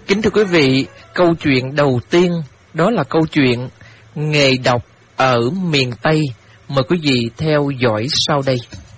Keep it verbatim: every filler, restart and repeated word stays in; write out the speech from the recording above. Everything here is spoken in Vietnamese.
Kính thưa quý vị, câu chuyện đầu tiên đó là câu chuyện nghề độc ở miền Tây. Mời quý vị theo dõi sau đây.